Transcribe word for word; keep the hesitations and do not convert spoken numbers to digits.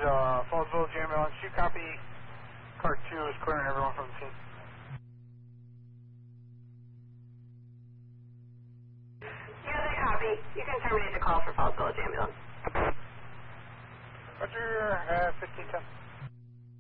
uh, Fallsville J M L. She copy. Car two is clearing everyone from the scene. Yeah, they copy. You can terminate the call for Fallsville J M L.